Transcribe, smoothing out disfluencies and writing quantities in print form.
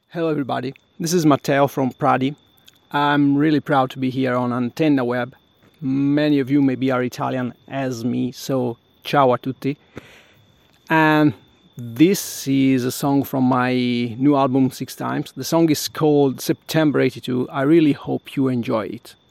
Hello everybody, this is Matteo from Pradi. I'm really proud to be here on Antenna Web. Many of you maybe are Italian as me, so ciao a tutti. And this is a song from my new album Six Times. The song is called September 82. I really hope you enjoy it.